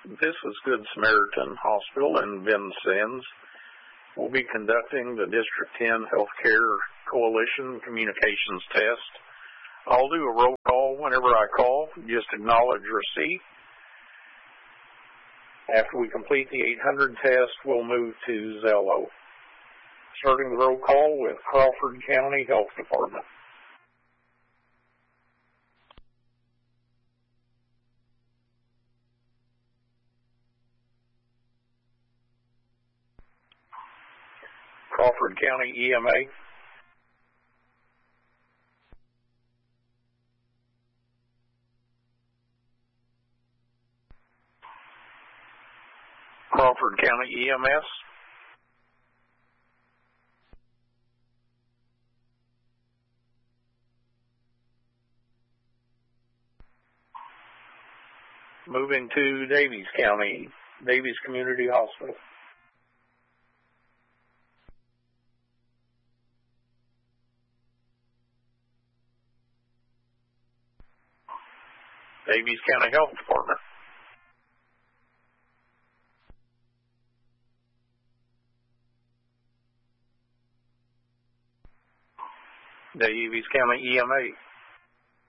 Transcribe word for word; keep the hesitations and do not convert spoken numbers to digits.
This is Good Samaritan Hospital in Vincennes. We'll be conducting the District ten Healthcare Coalition Communications Test. I'll do a roll call whenever I call. Just acknowledge receipt. After we complete the eight hundred test, we'll move to Zello. Starting the roll call with Crawford County Health Department. Crawford County E M A. Crawford County E M S. Moving to Daviess County, Daviess Community Hospital. Daviess County Health Department. Daviess County E M A.